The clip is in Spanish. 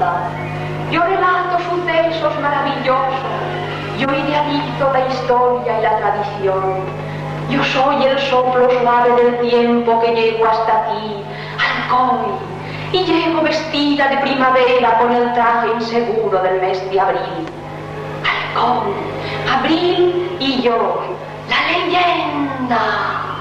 vida. Yo relato sucesos maravillosos. Yo idealizo la historia y la tradición. Yo soy el soplo suave del tiempo que llego hasta ti, Alcoy, y llego vestida de primavera con el traje inseguro del mes de abril. Alcoy, abril y yo, la leyenda.